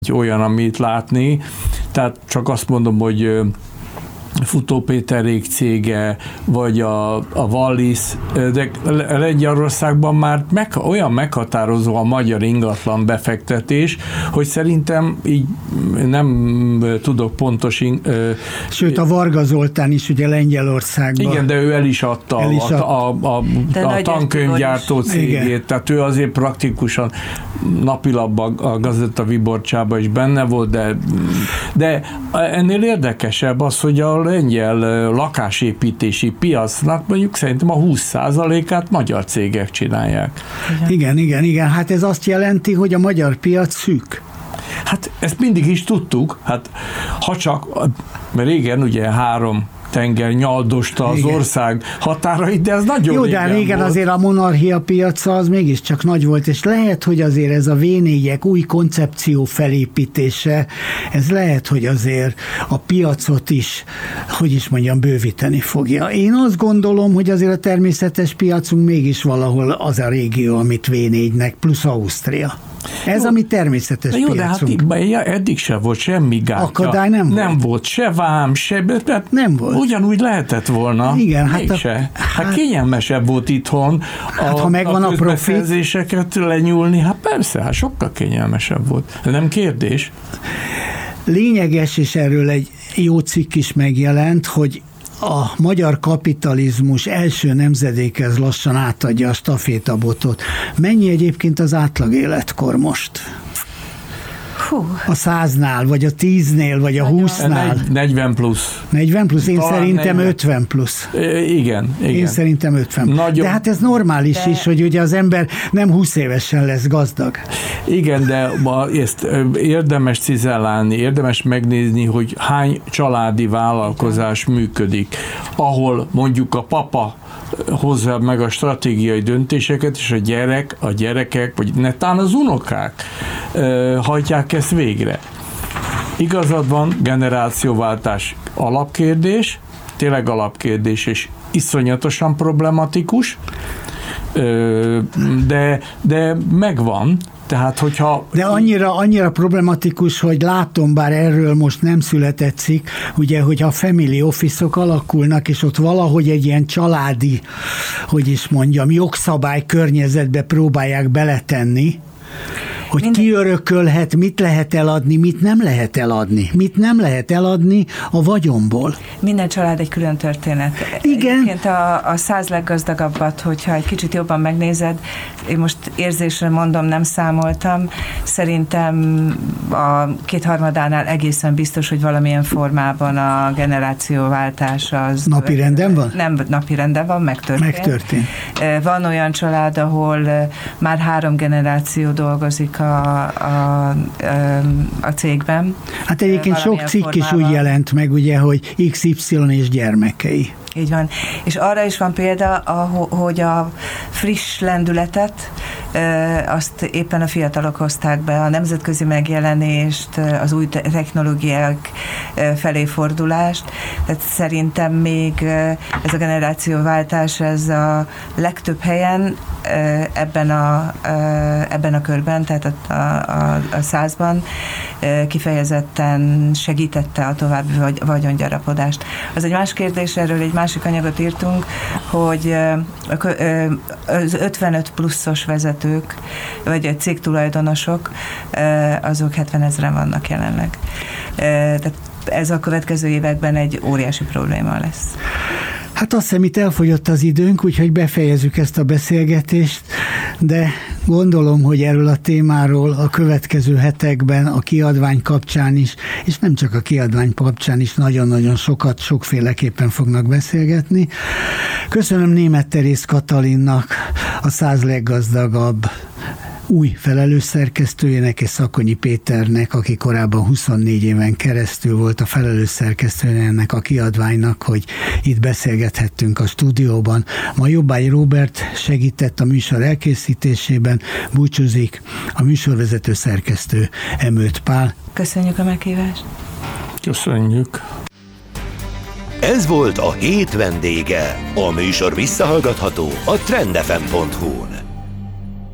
olyan, amit látni. Tehát csak azt mondom, hogy Futó Péterék cége, vagy a Wallis, de Lengyelországban már olyan meghatározó a magyar ingatlan befektetés, hogy szerintem így nem tudok pontos... Sőt, a Varga Zoltán is ugye Lengyelországban. Igen, de ő el is adta a tankönyvgyártó cégét, igen. Tehát ő azért praktikusan napilapban a Gazeta Viborcsában is benne volt, de ennél érdekesebb az, hogy a lengyel lakásépítési piacnak mondjuk szerintem a 20%-át magyar cégek csinálják. Igen. Hát ez azt jelenti, hogy a magyar piac szűk. Hát ezt mindig is tudtuk, hát ha csak, mert régen ugye 3 tenger nyaldosta az ország határait, de ez nagyon jó, régen de régen volt. Azért a monarchia piaca az mégiscsak nagy volt, és lehet, hogy azért ez a V4-ek új koncepció felépítése, ez lehet, hogy azért a piacot is, hogy is mondjam, bővíteni fogja. Én azt gondolom, hogy azért a természetes piacunk mégis valahol az a régió, amit V4-nek, plusz Ausztria. Ez a mi természetes piacunk. De hát eddig se volt semmi gátja. Akadály nem volt. Nem volt se vám, se... Nem volt. Ugyanúgy lehetett volna. Igen, hát kényelmesebb volt itthon ha megvan a közbeszerzéseket lenyúlni. Hát persze, hát sokkal kényelmesebb volt. Nem kérdés. Lényeges, és erről egy jó cikk is megjelent, hogy a magyar kapitalizmus első nemzedékhez lassan átadja a stafétabotot. Mennyi egyébként az átlag életkor most? A 100-nál, vagy a 10-nél, vagy a 20-nál? 40 plusz. 40 plusz? Én talán szerintem 40. 50 plusz. Igen. Én szerintem 50 plusz. De hát ez normális is, hogy ugye az ember nem 20 évesen lesz gazdag. Igen, de ezt érdemes cizellálni, érdemes megnézni, hogy hány családi vállalkozás működik, ahol mondjuk a papa hozza meg a stratégiai döntéseket, és a gyerekek, vagy netán az unokák hajtják ezt végre. Igazad van, generációváltás alapkérdés, tényleg alapkérdés, és iszonyatosan problematikus, de megvan. Tehát, hogyha... De annyira problematikus, hogy látom, bár erről most nem született cikk, ugye, hogy a family office-ok alakulnak, és ott valahogy egy ilyen családi, hogy is mondjam, jogszabály környezetbe próbálják beletenni, hogy ki örökölhet, mit lehet eladni, mit nem lehet eladni. Mit nem lehet eladni a vagyonból. Minden család egy külön történet. Igen. Egyébként a 100 leggazdagabbat, hogyha egy kicsit jobban megnézed, én most érzésre mondom, nem számoltam, szerintem a 2/3 egészen biztos, hogy valamilyen formában a generációváltás az... Napirenden van? Nem napirenden van, megtörtént. Van olyan család, ahol már 3 generáció dolgozik a cégben. Hát egyébként sok cikk is úgy jelent meg, ugye, hogy XY és gyermekei. Így van. És arra is van példa, hogy a friss lendületet azt éppen a fiatalok hozták be, a nemzetközi megjelenést, az új technológiák felé fordulást. Tehát szerintem még ez a generációváltás, ez a legtöbb helyen ebben a körben, tehát a 100-ban kifejezetten segítette a további vagyongyarapodást. Az egy más kérdés, erről egy másik anyagot írtunk, hogy az 55 pluszos vezetők, vagy cégtulajdonosok, azok 70 000 vannak jelenleg. Tehát ez a következő években egy óriási probléma lesz. Hát azt hiszem, itt elfogyott az időnk, úgyhogy befejezzük ezt a beszélgetést, de gondolom, hogy erről a témáról a következő hetekben a kiadvány kapcsán is, és nem csak a kiadvány kapcsán is nagyon-nagyon sokféleképpen fognak beszélgetni. Köszönöm Németh Teréz Katalinnak, a 100 leggazdagabb új felelős szerkesztőjének, és Szakonyi Péternek, aki korábban 24 éven keresztül volt a felelős szerkesztője ennek a kiadványnak, hogy itt beszélgethettünk a stúdióban. Ma Jobbágy Róbert segített a műsor elkészítésében, búcsúzik a műsorvezető szerkesztő Emőt Pál. Köszönjük a meghívást! Köszönjük! Ez volt a hét vendége. A műsor visszahallgatható a trendfm.hu-n.